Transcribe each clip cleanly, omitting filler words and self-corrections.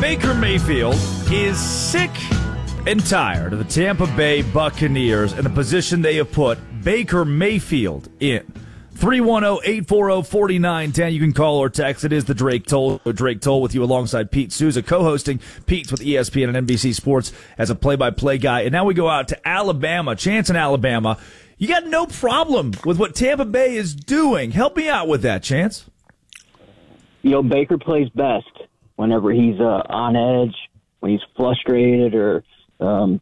Baker Mayfield is sick and tired of the Tampa Bay Buccaneers and the position they have put Baker Mayfield in. 310-840-4910. You can call or text. It is the Drake Toll. Drake Toll with you alongside Pete Souza, co-hosting Pete's with ESPN and NBC Sports as a play-by-play guy. And now we go out to Alabama. Chance in Alabama. You got no problem with what Tampa Bay is doing. Help me out with that, Chance. Baker plays best whenever he's on edge, when he's frustrated, or when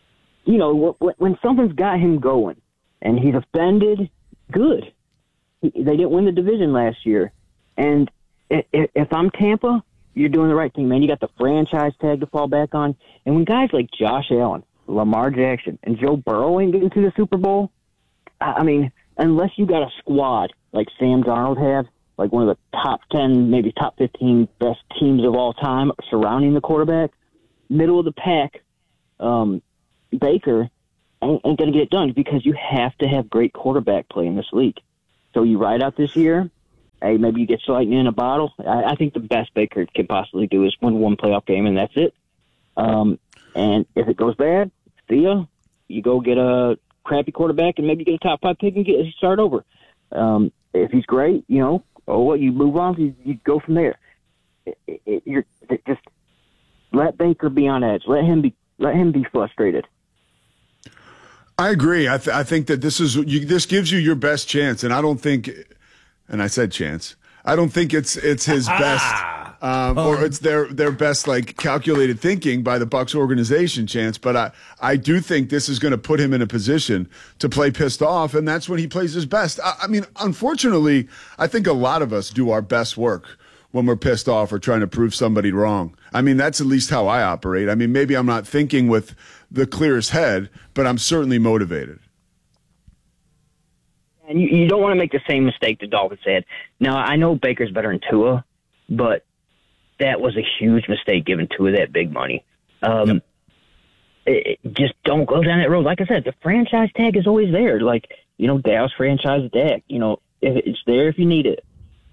something's got him going and he's offended. Good. They didn't win the division last year, and if I'm Tampa, you're doing the right thing, man. You got the franchise tag to fall back on, and when guys like Josh Allen, Lamar Jackson, and Joe Burrow ain't getting to the Super Bowl, I mean, unless you got a squad like Sam Darnold have, like one of the top 10, maybe top 15 best teams of all time surrounding the quarterback, middle of the pack, Baker ain't going to get it done because you have to have great quarterback play in this league. So you ride out this year, hey, maybe you get lightning in a bottle. I think the best Baker can possibly do is win one playoff game, and that's it. And if it goes bad, see ya. You go get a crappy quarterback and maybe get a top 5 pick and start over. If he's great, you move on. You go from there. Just let Baker be on edge. Let him be frustrated. I agree. I think that this gives you your best chance, and I don't think, and I said chance, I don't think it's his best, or it's their best calculated thinking by the Bucs organization, Chance. But I do think this is going to put him in a position to play pissed off, and that's when he plays his best. I mean, unfortunately, I think a lot of us do our best work when we're pissed off or trying to prove somebody wrong. I mean, that's at least how I operate. I mean, maybe I'm not thinking with the clearest head, but I'm certainly motivated. And you don't want to make the same mistake the Dolphins had. Now, I know Baker's better than Tua, but that was a huge mistake giving Tua that big money. Just don't go down that road. Like I said, the franchise tag is always there. Dallas franchise tag. It's there if you need it.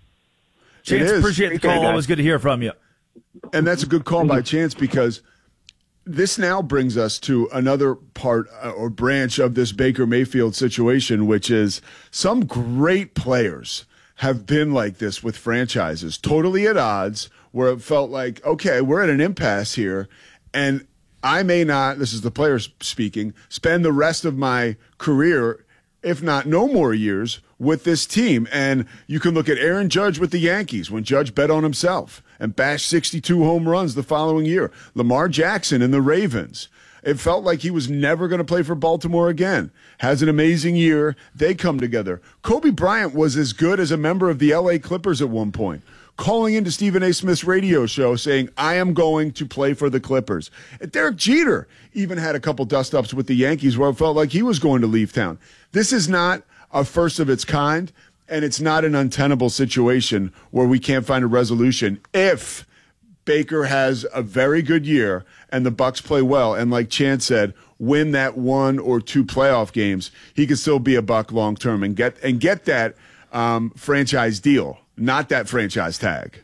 Chance, appreciate the call. Always good to hear from you. And that's a good call by Chance, because this now brings us to another part or branch of this Baker Mayfield situation, which is some great players have been like this with franchises, totally at odds, where it felt like, okay, we're at an impasse here, and I may not, this is the players speaking, spend the rest of my career, if not no more years, with this team. And you can look at Aaron Judge with the Yankees when Judge bet on himself and bashed 62 home runs the following year. Lamar Jackson in the Ravens. It felt like he was never going to play for Baltimore again. Has an amazing year. They come together. Kobe Bryant was as good as a member of the LA Clippers at one point, calling into Stephen A. Smith's radio show saying, I am going to play for the Clippers. And Derek Jeter even had a couple dust-ups with the Yankees where it felt like he was going to leave town. This is not a first of its kind, and it's not an untenable situation where we can't find a resolution if Baker has a very good year and the Bucs play well, and like Chance said, win that 1 or 2 playoff games. He could still be a Buck long term and get that franchise deal, not that franchise tag.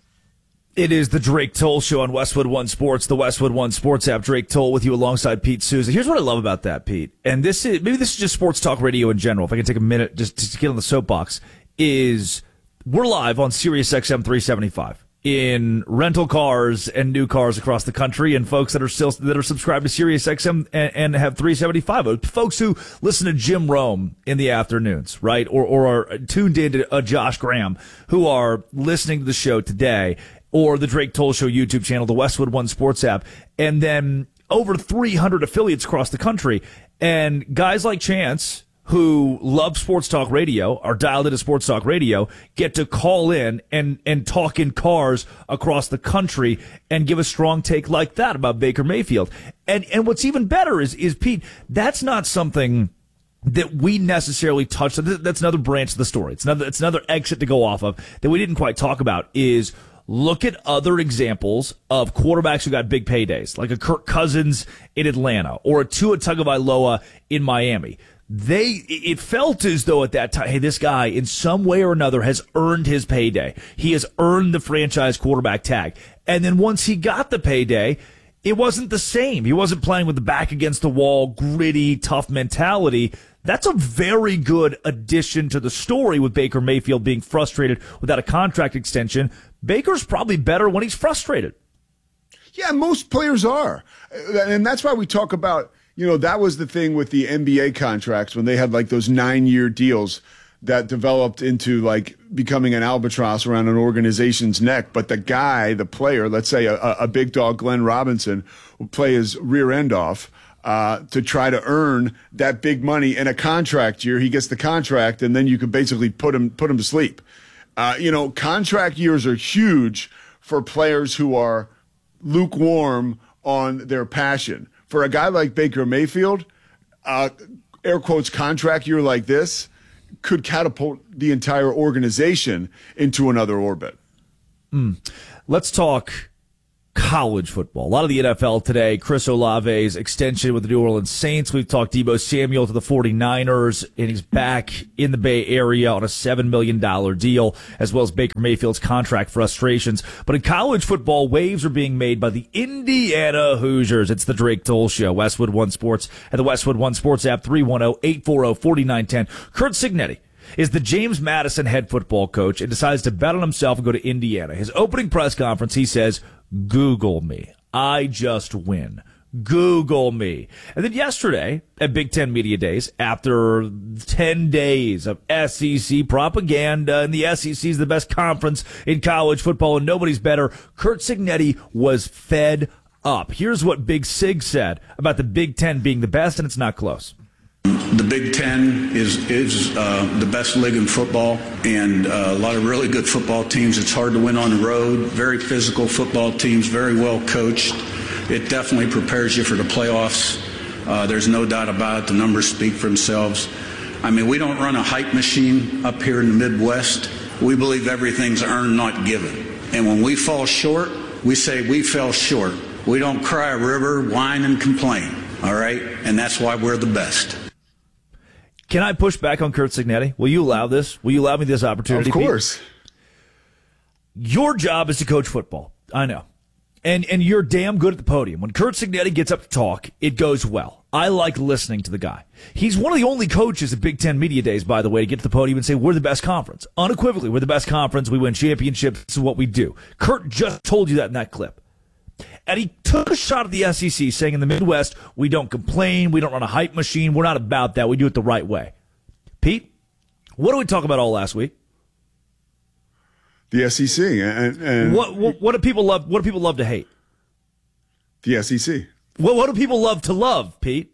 It is the Drake Toll Show on Westwood One Sports, the Westwood One Sports app. Drake Toll with you alongside Pete Souza. Here's what I love about that, Pete, and this is just sports talk radio in general. If I can take a minute just to get on the soapbox, is we're live on Sirius XM 375 in rental cars and new cars across the country, and folks that are subscribed to Sirius XM and have 375. Folks who listen to Jim Rome in the afternoons, right, or are tuned into Josh Graham, who are listening to the show today, or the Drake Toll Show YouTube channel, the Westwood One Sports app, and then over 300 affiliates across the country. And guys like Chance, who love sports talk radio, are dialed into sports talk radio, get to call in and talk in cars across the country and give a strong take like that about Baker Mayfield. And what's even better is Pete, that's not something that we necessarily touched. That's another branch of the story. It's another exit to go off of that we didn't quite talk about. Is look at other examples of quarterbacks who got big paydays, like a Kirk Cousins in Atlanta or a Tua Tagovailoa in Miami. It felt as though at that time, hey, this guy in some way or another has earned his payday. He has earned the franchise quarterback tag. And then once he got the payday, it wasn't the same. He wasn't playing with the back against the wall, gritty, tough mentality. That's a very good addition to the story with Baker Mayfield being frustrated without a contract extension. Baker's probably better when he's frustrated. Yeah, most players are. And that's why we talk about, that was the thing with the NBA contracts when they had like those 9-year deals that developed into like becoming an albatross around an organization's neck. But the player, let's say a big dog, Glenn Robinson, will play his rear end off to try to earn that big money in a contract year. He gets the contract, and then you can basically put him to sleep. Contract years are huge for players who are lukewarm on their passion. For a guy like Baker Mayfield, air quotes, contract year like this could catapult the entire organization into another orbit. Let's talk college football. A lot of the NFL today, Chris Olave's extension with the New Orleans Saints. We've talked Deebo Samuel to the 49ers, and he's back in the Bay Area on a $7 million deal, as well as Baker Mayfield's contract frustrations. But in college football, waves are being made by the Indiana Hoosiers. It's the Drake Toll Show, Westwood One Sports, and the Westwood One Sports app, 310-840-4910. Curt Cignetti is the James Madison head football coach and decides to bet on himself and go to Indiana. His opening press conference, he says, Google me. I just win. Google me. And then yesterday at Big Ten Media Days, after 10 days of SEC propaganda, and the SEC is the best conference in college football and nobody's better, Curt Cignetti was fed up. Here's what Big Sig said about the Big Ten being the best, and it's not close. The Big Ten is the best league in football, and a lot of really good football teams. It's hard to win on the road. Very physical football teams, very well coached. It definitely prepares you for the playoffs. There's no doubt about it. The numbers speak for themselves. I mean, we don't run a hype machine up here in the Midwest. We believe everything's earned, not given. And when we fall short, we say we fell short. We don't cry a river, whine, and complain. All right? And that's why we're the best. Can I push back on Curt Cignetti? Will you allow this? Will you allow me this opportunity? Of course. Pete? Your job is to coach football. I know. And you're damn good at the podium. When Curt Cignetti gets up to talk, it goes well. I like listening to the guy. He's one of the only coaches at Big Ten Media Days, by the way, to get to the podium and say, we're the best conference. Unequivocally, we're the best conference. We win championships. This is what we do. Curt just told you that in that clip. And he took a shot at the SEC, saying in the Midwest, we don't complain, we don't run a hype machine, we're not about that, we do it the right way. Pete, what did we talk about all last week? The SEC. And what do people love? What do people love to hate? The SEC. What do people love to love, Pete?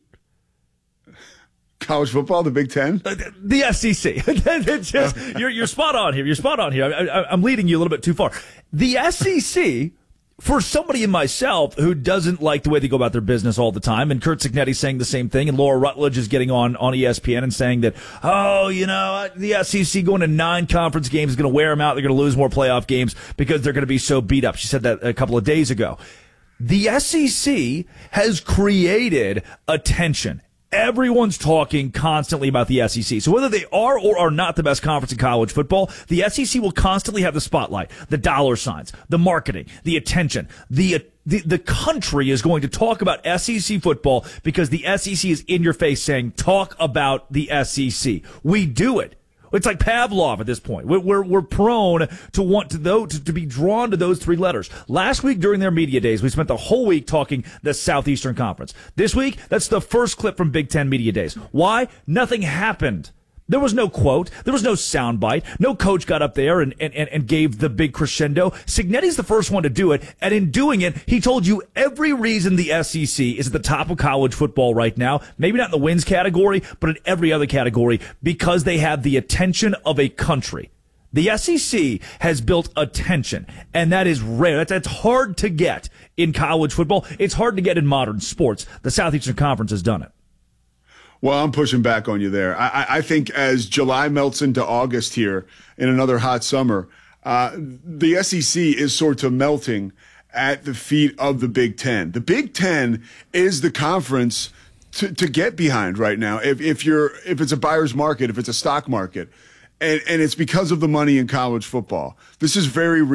College football, the Big Ten? The SEC. It's just, you're spot on here. You're spot on here. I'm leading you a little bit too far. The SEC, for somebody in myself who doesn't like the way they go about their business all the time, and Curt Cignetti saying the same thing, and Laura Rutledge is getting on ESPN and saying that, the SEC going to 9 conference games is going to wear them out. They're going to lose more playoff games because they're going to be so beat up. She said that a couple of days ago. The SEC has created attention. Everyone's talking constantly about the SEC. So whether they are or are not the best conference in college football, the SEC will constantly have the spotlight, the dollar signs, the marketing, the attention. The country is going to talk about SEC football because the SEC is in your face saying, talk about the SEC. We do it. It's like Pavlov at this point. We're prone to want to be drawn to those 3 letters. Last week during their media days, we spent the whole week talking the Southeastern Conference. This week, that's the first clip from Big Ten Media Days. Why? Nothing happened. There was no quote. There was no soundbite. No coach got up there and gave the big crescendo. Cignetti's the first one to do it, and in doing it, he told you every reason the SEC is at the top of college football right now. Maybe not in the wins category, but in every other category, because they have the attention of a country. The SEC has built attention, and that is rare. That's hard to get in college football. It's hard to get in modern sports. The Southeastern Conference has done it. Well, I'm pushing back on you there. I think as July melts into August here in another hot summer, the SEC is sort of melting at the feet of the Big Ten. The Big Ten is the conference to get behind right now. If it's a buyer's market, if it's a stock market, and it's because of the money in college football. This is very real.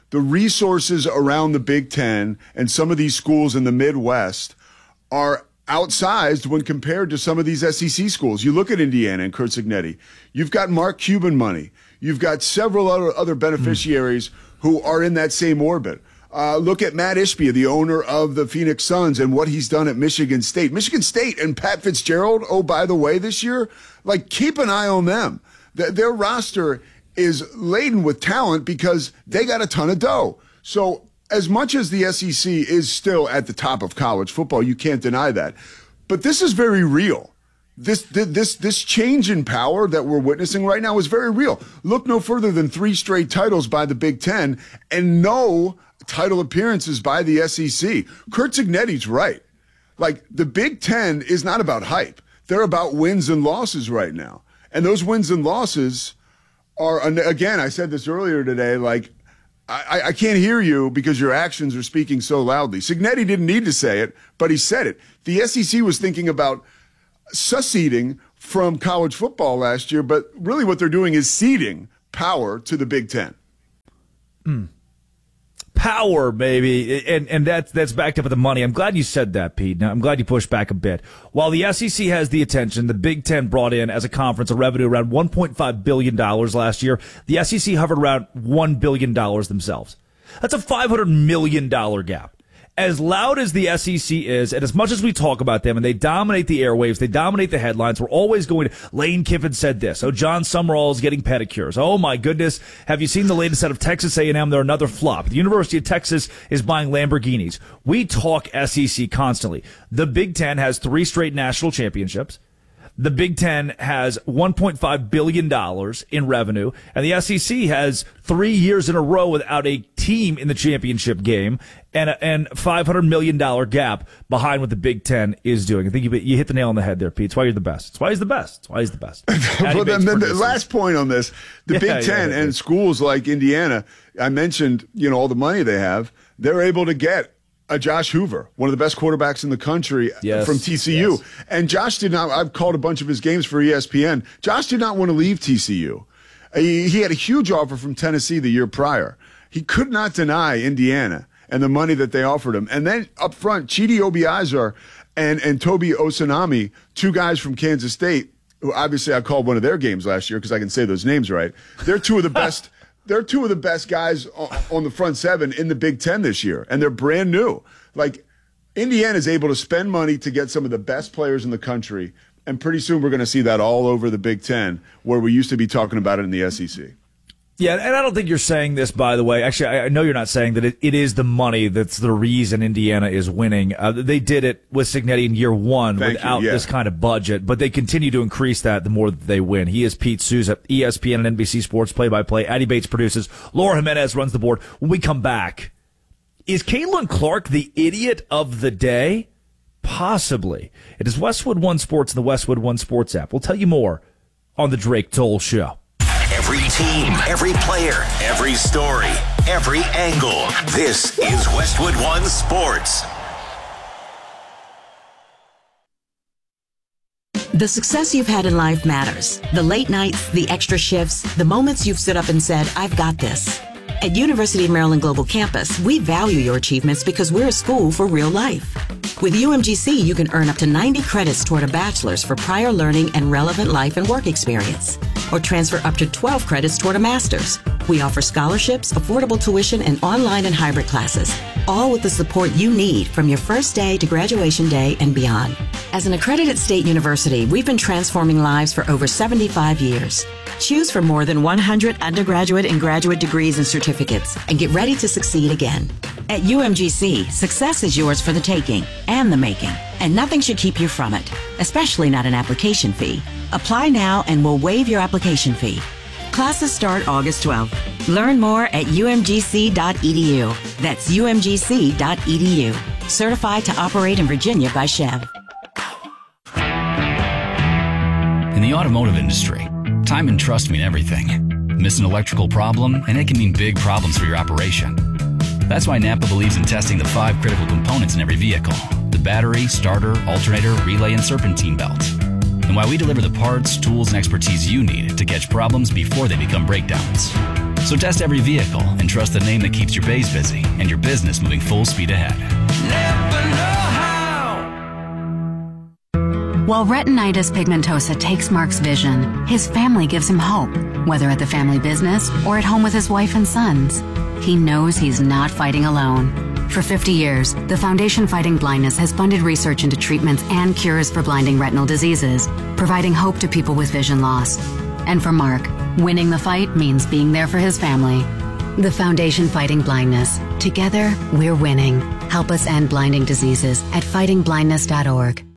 the resources around the Big Ten and some of these schools in the Midwest are outsized when compared to some of these SEC schools. You look at Indiana and Curt Cignetti. You've got Mark Cuban money. You've got several other beneficiaries who are in that same orbit. Look at Matt Ishbia, the owner of the Phoenix Suns, and what he's done at Michigan State. Michigan State and Pat Fitzgerald, oh, by the way, this year, like, keep an eye on them. Their roster is laden with talent because they got a ton of dough. So as much as the SEC is still at the top of college football, you can't deny that. But this is very real. This change in power that we're witnessing right now is very real. Look no further than 3 straight titles by the Big Ten and no title appearances by the SEC. Curt Cignetti's right. Like, the Big Ten is not about hype. They're about wins and losses right now. And those wins and losses are, again, I said this earlier today, like, I can't hear you because your actions are speaking so loudly. Cignetti didn't need to say it, but he said it. The SEC was thinking about seceding from college football last year, but really what they're doing is ceding power to the Big Ten. Power, baby, and that's backed up with the money. I'm glad you said that, Pete. Now, I'm glad you pushed back a bit. While the SEC has the attention, the Big Ten brought in as a conference a revenue around $1.5 billion last year. The SEC hovered around $1 billion themselves. That's a $500 million gap. As loud as the SEC is, and as much as we talk about them, and they dominate the airwaves, they dominate the headlines, we're always going to, Lane Kiffin said this, oh, John Summerall is getting pedicures. Oh, my goodness, have you seen the latest out of Texas A&M? They're another flop. The University of Texas is buying Lamborghinis. We talk SEC constantly. The Big Ten has 3 straight national championships. The Big Ten has $1.5 billion in revenue, and the SEC has 3 years in a row without a team in the championship game, and $500 million gap behind what the Big Ten is doing. I think you hit the nail on the head there, Pete. It's why you're the best. It's why he's the best. It's why he's the best. Well, then the last point on this, the Big Ten and schools like Indiana, I mentioned, all the money they have, they're able to get a Josh Hoover, one of the best quarterbacks in the country from TCU. Yes. And Josh did not, I've called a bunch of his games for ESPN. Josh did not want to leave TCU. He had a huge offer from Tennessee the year prior. He could not deny Indiana and the money that they offered him. And then up front, Chidi Obiazar and Toby Osanami, 2 guys from Kansas State, who obviously I called one of their games last year because I can say those names right. They're 2 of the best. They're 2 of the best guys on the front 7 in the Big Ten this year, and they're brand new. Like, Indiana is able to spend money to get some of the best players in the country, and pretty soon we're going to see that all over the Big Ten, where we used to be talking about it in the SEC. Yeah, and I don't think you're saying this, by the way. Actually, I know you're not saying that it is the money that's the reason Indiana is winning. They did it with Cignetti in year 1 without this kind of budget, but they continue to increase that the more that they win. He is Pete Souza, ESPN and NBC Sports play-by-play. Addie Bates produces. Laura Jimenez runs the board. When we come back, is Caitlin Clark the idiot of the day? Possibly. It is Westwood One Sports and the Westwood One Sports app. We'll tell you more on the Drake Toll Show. Every team, every player, every story, every angle. This is Westwood One Sports. The success you've had in life matters. The late nights, the extra shifts, the moments you've stood up and said, I've got this. At University of Maryland Global Campus, we value your achievements because we're a school for real life. With UMGC, you can earn up to 90 credits toward a bachelor's for prior learning and relevant life and work experience, or transfer up to 12 credits toward a master's. We offer scholarships, affordable tuition, and online and hybrid classes, all with the support you need from your first day to graduation day and beyond. As an accredited state university, we've been transforming lives for over 75 years. Choose from more than 100 undergraduate and graduate degrees and certificates, and get ready to succeed again. At UMGC, success is yours for the taking and the making, and nothing should keep you from it, especially not an application fee. Apply now and we'll waive your application fee. Classes start August 12th. Learn more at umgc.edu. That's umgc.edu. Certified to operate in Virginia by Chev. In the automotive industry, time and trust mean everything. Miss an electrical problem, and it can mean big problems for your operation. That's why Napa believes in testing the 5 critical components in every vehicle: the battery, starter, alternator, relay, and serpentine belt. And why we deliver the parts, tools, and expertise you need to catch problems before they become breakdowns. So test every vehicle and trust the name that keeps your bays busy and your business moving full speed ahead. Never know how. While retinitis pigmentosa takes Mark's vision, his family gives him hope, whether at the family business or at home with his wife and sons. He knows he's not fighting alone. For 50 years, the Foundation Fighting Blindness has funded research into treatments and cures for blinding retinal diseases, providing hope to people with vision loss. And for Mark, winning the fight means being there for his family. The Foundation Fighting Blindness. Together, we're winning. Help us end blinding diseases at fightingblindness.org.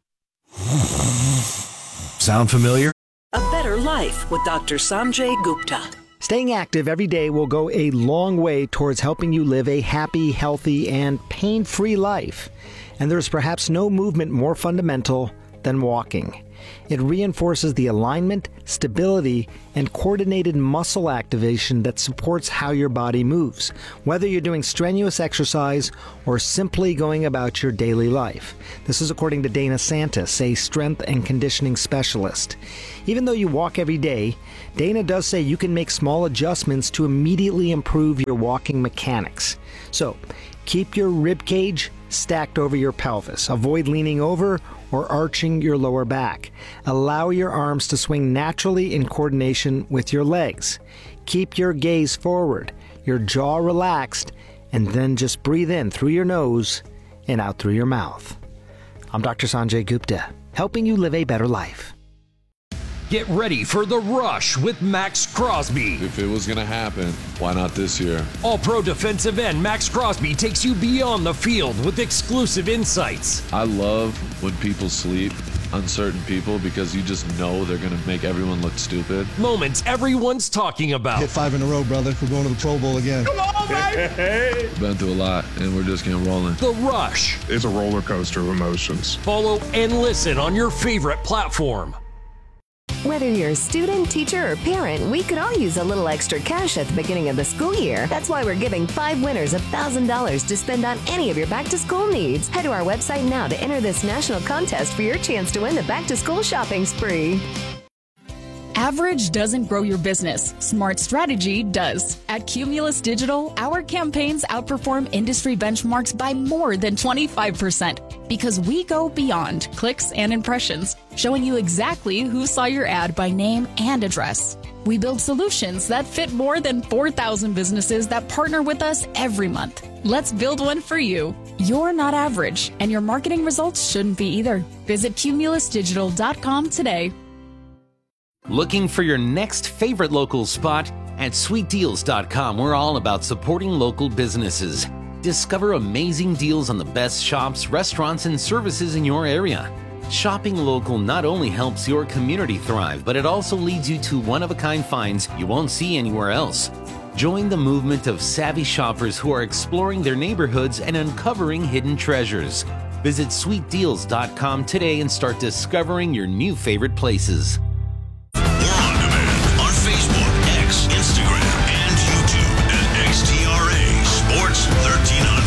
Sound familiar? A Better Life with Dr. Sanjay Gupta. Staying active every day will go a long way towards helping you live a happy, healthy, and pain-free life. And there's perhaps no movement more fundamental than walking. It reinforces the alignment, stability, and coordinated muscle activation that supports how your body moves, whether you're doing strenuous exercise or simply going about your daily life. This is according to Dana Santis, a strength and conditioning specialist. Even though you walk every day, Dana does say you can make small adjustments to immediately improve your walking mechanics. So, keep your rib cage stacked over your pelvis. Avoid leaning over or arching your lower back. Allow your arms to swing naturally in coordination with your legs. Keep your gaze forward, your jaw relaxed, and then just breathe in through your nose and out through your mouth. I'm Dr. Sanjay Gupta, helping you live a better life. Get ready for The Rush with Max Crosby. If it was going to happen, why not this year? All-pro defensive end Max Crosby takes you beyond the field with exclusive insights. I love when people sleep on certain people because you just know they're going to make everyone look stupid. Moments everyone's talking about. Hit 5 in a row, brother. We're going to the Pro Bowl again. Come on, baby! Been through a lot, and we're just getting rolling. The Rush. It's a roller coaster of emotions. Follow and listen on your favorite platform. Whether you're a student, teacher, or parent, we could all use a little extra cash at the beginning of the school year. That's why we're giving 5 winners $1,000 to spend on any of your back-to-school needs. Head to our website now to enter this national contest for your chance to win the back-to-school shopping spree. Average doesn't grow your business. Smart strategy does. At Cumulus Digital, our campaigns outperform industry benchmarks by more than 25% because we go beyond clicks and impressions, showing you exactly who saw your ad by name and address. We build solutions that fit more than 4,000 businesses that partner with us every month. Let's build one for you. You're not average, and your marketing results shouldn't be either. Visit cumulusdigital.com today. Looking for your next favorite local spot? At sweetdeals.com, we're all about supporting local businesses. Discover amazing deals on the best shops, restaurants, and services in your area. Shopping local not only helps your community thrive, but it also leads you to one-of-a-kind finds you won't see anywhere else. Join the movement of savvy shoppers who are exploring their neighborhoods and uncovering hidden treasures. Visit sweetdeals.com today and start discovering your new favorite places. Facebook, X, Instagram, and YouTube at XTRA Sports 1300.